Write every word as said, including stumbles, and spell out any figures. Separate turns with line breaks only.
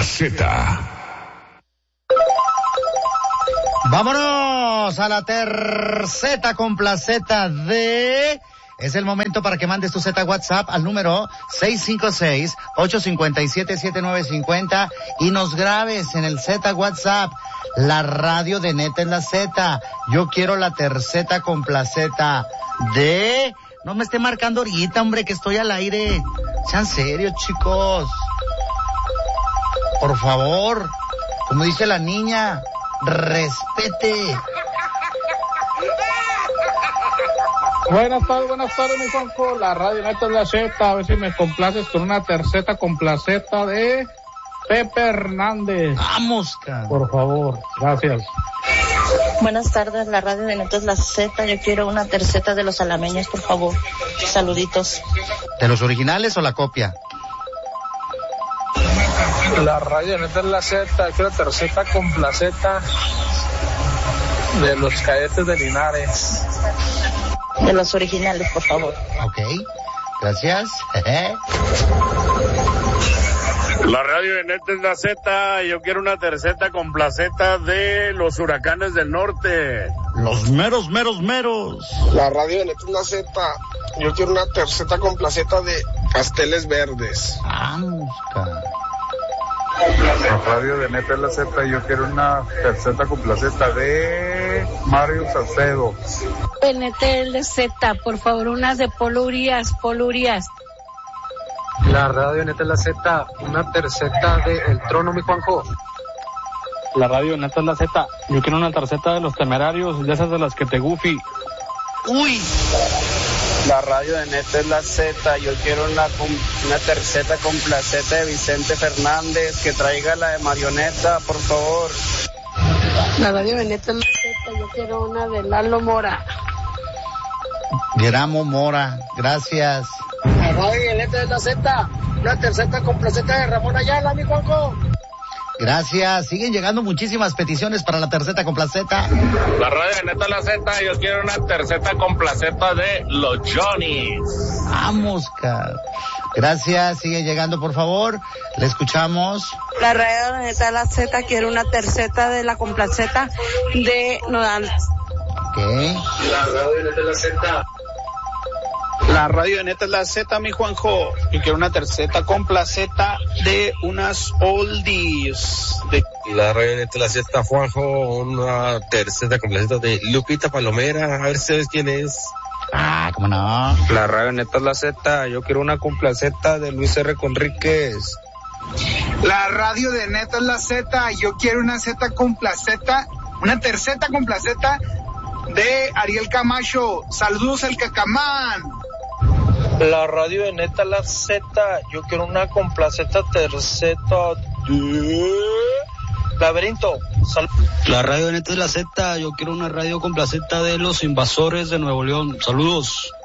Z.
Vámonos a la terceta complaceta de... Es el momento para que mandes tu Z WhatsApp al número seis cinco seis, ocho cinco siete, siete nueve cinco cero y nos grabes en el Z WhatsApp. La radio de Neta es la Z. Yo quiero la terceta complaceta de... No me esté marcando ahorita, hombre, que estoy al aire. Sean serios, chicos. Por favor, como dice la niña, respete.
Buenas tardes, buenas tardes, mi Juanjo. La radio Neta es la Z. A ver si me complaces con una terceta complaceta de Pepe Hernández.
Vamos, cara.
Por favor, gracias.
Buenas tardes, la radio de Neta es la Z. Yo quiero una terceta de los alameños, por favor. Saluditos.
¿De los originales o la copia?
La radio de Neta es la Z. Yo quiero terceta complaceta de los Cadetes de Linares.
De los originales, por favor.
Ok, gracias.
La radio de Neta es la Z. Yo quiero una terceta complaceta de los Huracanes del Norte.
Los meros, meros, meros.
La radio de Neta es la Z. Yo quiero una terceta complaceta de Pasteles Verdes.
Vamos, cara.
La radio de Neta es la Z. Yo quiero una terceta complaceta de Mario Salcedo.
Neta es la Z, por favor, unas de Polo Urias, Polo Urias.
La radio de Neta es la Z. Una terceta de El Trono, mi Juanjo. La radio de Neta es la Z. Yo quiero una terceta de Los Temerarios, de esas de las que te Goofy.
Uy.
La radio de Neta es la Z. Yo quiero una, una terceta complaceta de Vicente Fernández, que traiga la de Marioneta, por favor.
La radio de Neta es la Z. Yo quiero una de Lalo Mora.
Geramo Mora, gracias.
La radio de Neta es la Z. Una terceta complaceta de Ramón Ayala, mi Juanjo.
Gracias, siguen llegando muchísimas peticiones para la terceta complaceta.
La radio de Neta es la Z. Yo quiero una terceta complaceta de los Johnnies.
Vamos, cara. Gracias, sigue llegando, por favor. Le escuchamos.
La radio de Neta es la Z. Quiero una terceta de la complaceta de Nodal.
Ok.
La radio de Neta es la Z. La radio de Neta es la Z, mi Juanjo. Y quiero una terceta complaceta de unas oldies. De...
La radio de Neta es la Z, Juanjo. Una terceta complaceta de Lupita Palomera. A ver si sabes quién es.
Ah, cómo no.
La radio de Neta es la Z. Yo quiero una complaceta de Luis R. Conríquez.
La radio de Neta es la Z. Yo quiero una Z complaceta, una terceta complaceta de Ariel Camacho. Saludos al Cacamán.
La radio de Neta la Z. Yo quiero una complaceta terceta de Laberinto. Sal-
La radio de Neta es la Z. Yo quiero una radio complaceta de Los Invasores de Nuevo León. Saludos.